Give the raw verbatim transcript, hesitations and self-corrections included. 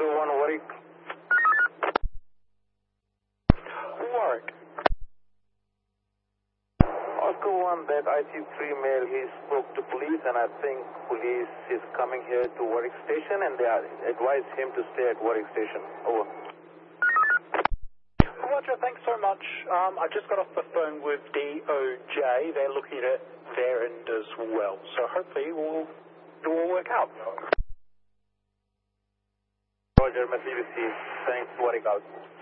Oscar one, Warwick. Warwick. Oscar one, that I C three male, he spoke to police, and I think police is coming here to Warwick Station, and they are advised him to stay at Warwick Station. Over. Roger, thanks so much. Um, I just got off the phone with D O J. They're looking at their end as well. So hopefully we'll, it will work out. Roger, Mercedes, thanks, Warwick out.